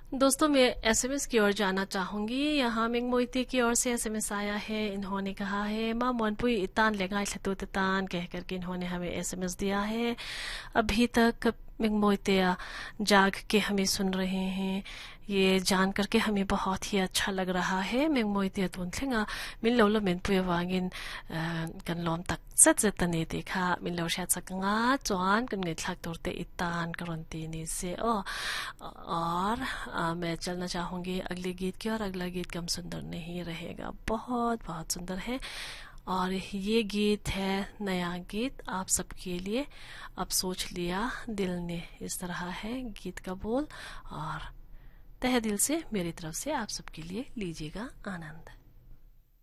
दोस्तों, मैं एसएमएस की ओर जाना चाहूंगी। यहाँ मिंग मोइती की ओर से एसएमएस आया है। इन्होंने कहा है माँ मोनपुई इतान लेगा छतु तितान कह करके इन्होंने हमें एसएमएस दिया है। अभी तक मिंग मोइतिया जाग के हमें सुन रहे हैं। ये जान करके हमें बहुत ही अच्छा लग रहा है। मिंग मोइतिया तुनथेंगा मिन लो लो मिन पुय वांगिन कन लोम तक सत जतने देखा मिन लो शायद सकंगा चौन कन गई थक तोरते इतान करंती नी से और मैं चलना चाहूंगी अगले गीत की। और अगला गीत कम सुंदर नहीं रहेगा, बहुत बहुत सुंदर है। और ये गीत है नया गीत आप सबके लिए। अब सोच लिया दिल ने, इस तरह है गीत का बोल। और तहे दिल से मेरी तरफ से आप सबके लिए लीजिएगा आनंद।